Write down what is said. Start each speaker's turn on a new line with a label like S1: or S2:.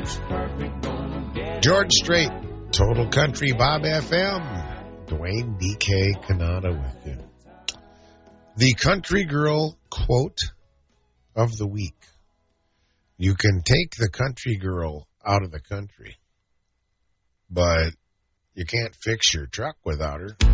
S1: George Strait, Total Country Bob FM. Dwayne DK Canada with you. The country girl quote of the week. You can take the country girl out of the country, but you can't fix your truck without her.